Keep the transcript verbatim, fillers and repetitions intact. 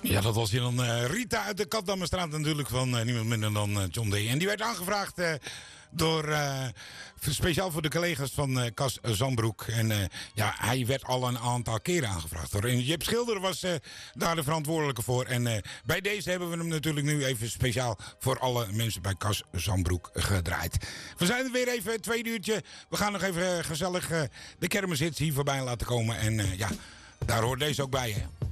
Ja, dat was hier dan uh, Rita uit de Katdammerstraat natuurlijk van uh, niemand minder dan uh, John D. En die werd aangevraagd uh, door, uh, speciaal voor de collega's van uh, Cas Zandbroek. En uh, ja, hij werd al een aantal keren aangevraagd hoor. En Jip Schilder was uh, daar de verantwoordelijke voor. En uh, bij deze hebben we hem natuurlijk nu even speciaal voor alle mensen bij Cas Zandbroek gedraaid. We zijn er weer even, het tweede uurtje. We gaan nog even uh, gezellig uh, de kermishits hier voorbij laten komen. En uh, ja, daar hoort deze ook bij hè.